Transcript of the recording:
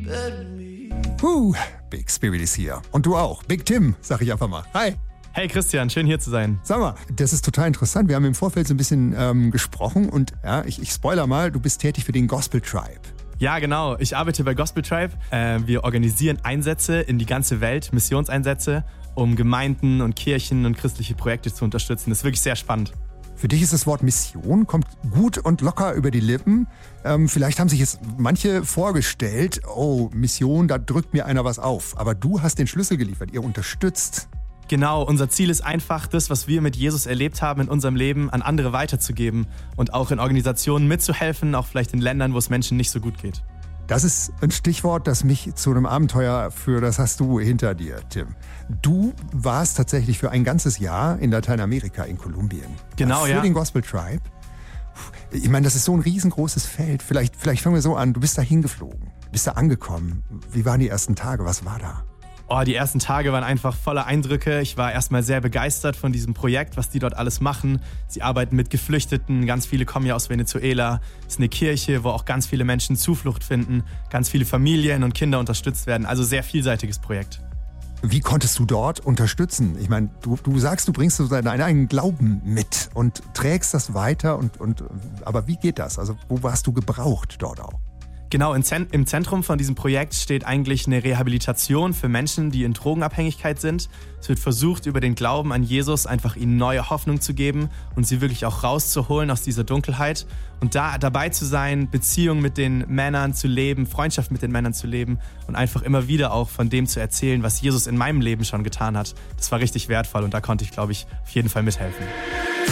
Big Spirit ist hier. Und du auch. Big Tim, sag ich einfach mal. Hi. Hey Christian, schön hier zu sein. Sag mal, das ist total interessant. Wir haben im Vorfeld so ein bisschen gesprochen und ja, ich spoiler mal, du bist tätig für den Gospel Tribe. Ja, genau. Ich arbeite bei Gospel Tribe. Wir organisieren Einsätze in die ganze Welt, Missionseinsätze, um Gemeinden und Kirchen und christliche Projekte zu unterstützen. Das ist wirklich sehr spannend. Für dich ist das Wort Mission, kommt gut und locker über die Lippen. Vielleicht haben sich jetzt manche vorgestellt, oh, Mission, da drückt mir einer was auf. Aber du hast den Schlüssel geliefert, ihr unterstützt. Genau, unser Ziel ist einfach, das, was wir mit Jesus erlebt haben in unserem Leben, an andere weiterzugeben und auch in Organisationen mitzuhelfen, auch vielleicht in Ländern, wo es Menschen nicht so gut geht. Das ist ein Stichwort, das mich zu einem Abenteuer führt, das hast du hinter dir, Tim. Du warst tatsächlich für ein ganzes Jahr in Lateinamerika, in Kolumbien. Genau, für den Gospel Tribe. Ich meine, das ist so ein riesengroßes Feld. Vielleicht fangen wir so an, du bist da hingeflogen, bist da angekommen. Wie waren die ersten Tage, was war da? Oh, die ersten Tage waren einfach voller Eindrücke. Ich war erstmal sehr begeistert von diesem Projekt, was die dort alles machen. Sie arbeiten mit Geflüchteten, ganz viele kommen ja aus Venezuela. Es ist eine Kirche, wo auch ganz viele Menschen Zuflucht finden, ganz viele Familien und Kinder unterstützt werden. Also sehr vielseitiges Projekt. Wie konntest du dort unterstützen? Ich meine, du sagst, du bringst so deinen eigenen Glauben mit und trägst das weiter. Aber wie geht das? Also wo warst du gebraucht dort auch? Genau, im Zentrum von diesem Projekt steht eigentlich eine Rehabilitation für Menschen, die in Drogenabhängigkeit sind. Es wird versucht, über den Glauben an Jesus einfach ihnen neue Hoffnung zu geben und sie wirklich auch rauszuholen aus dieser Dunkelheit und da dabei zu sein, Beziehungen mit den Männern zu leben, Freundschaft mit den Männern zu leben und einfach immer wieder auch von dem zu erzählen, was Jesus in meinem Leben schon getan hat. Das war richtig wertvoll und da konnte ich, glaube ich, auf jeden Fall mithelfen.